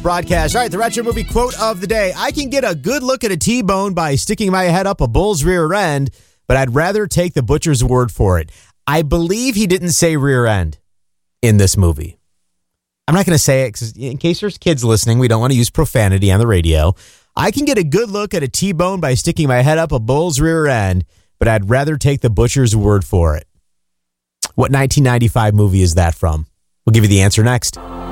Broadcast. All right, the retro movie quote of the day. I can get a good look at a T-bone by sticking my head up a bull's rear end, but I'd rather take the butcher's word for it. I believe he didn't say rear end in this movie. I'm not going to say it because in case there's kids listening, we don't want to use profanity on the radio. I can get a good look at a T-bone by sticking my head up a bull's rear end, but I'd rather take the butcher's word for it. What 1995 movie is that from? We'll give you the answer next.